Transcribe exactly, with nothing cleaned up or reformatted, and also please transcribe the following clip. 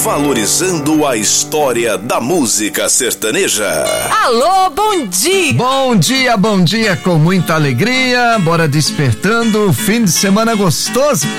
valorizando a história da música sertaneja. Alô, bom dia! Bom dia, bom dia, com muita alegria, bora despertando, fim de semana gostoso